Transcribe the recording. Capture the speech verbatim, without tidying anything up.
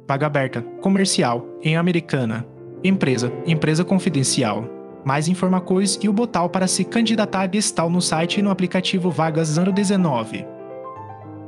Vaga aberta, comercial, em Americana. Empresa, empresa confidencial. Mais informações e o botão para se candidatar está no site e no aplicativo Vagas zero dezenove.